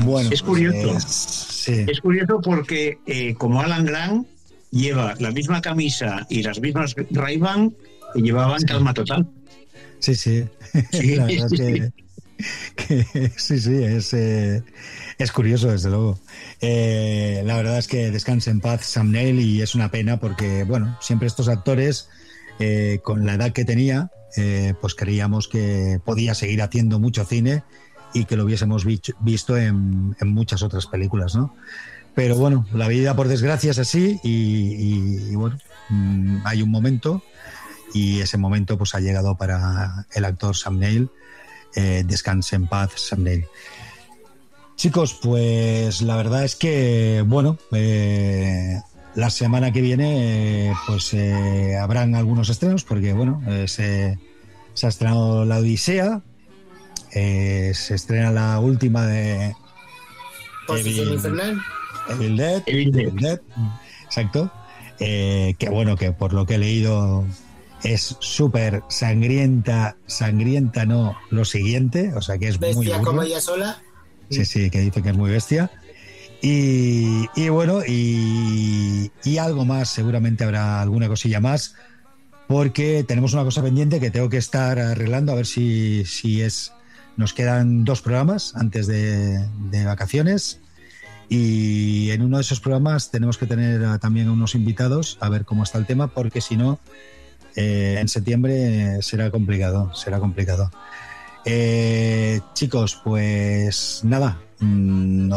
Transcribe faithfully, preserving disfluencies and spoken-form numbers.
Bueno, es curioso. Eh, sí. Es curioso porque eh, como Alan Grant lleva la misma camisa y las mismas Ray-Ban que llevaban Sí. Calma Total. Sí, sí. Sí, La verdad sí, es que, que sí, sí, es, eh, es curioso, desde luego. Eh, la verdad es que descanse en paz Sam Neill, y es una pena porque, bueno, siempre estos actores, eh, con la edad que tenía, eh, pues creíamos que podía seguir haciendo mucho cine y que lo hubiésemos vi- visto en, en muchas otras películas, ¿no? Pero bueno, la vida por desgracia es así y, y, y bueno, mmm, hay un momento, y ese momento pues ha llegado para el actor Sam Neill. Eh, descanse en paz Sam Neill. Chicos, pues la verdad es que, bueno, eh, la semana que viene eh, pues eh, habrán algunos estrenos, porque bueno, eh, se, se ha estrenado La Odisea, eh, se estrena la última de Posición Evil, Infernal. Evil Dead, Evil Dead. Evil Dead, exacto, eh, que bueno, que por lo que he leído es súper sangrienta, sangrienta no, lo siguiente, o sea que es muy Bestia duro. como ella sola. Sí, sí, que dice que es muy bestia. Y, y bueno, y, y algo más, seguramente habrá alguna cosilla más, porque tenemos una cosa pendiente que tengo que estar arreglando, a ver si, si es... Nos quedan dos programas antes de, de vacaciones, y en uno de esos programas tenemos que tener a, también a unos invitados, a ver cómo está el tema, porque si no, eh, en septiembre será complicado, será complicado. Eh, chicos, pues nada, mmm,